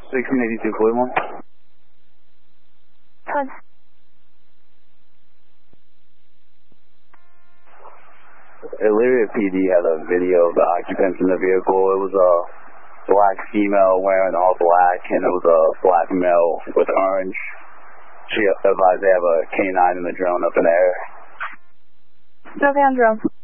168241. Fine. Elyria PD had a video of the occupants in the vehicle. It was a black female wearing all black, and it was a black male with orange. She advised they have a K9 in the drone up in the air. Okay, on drone.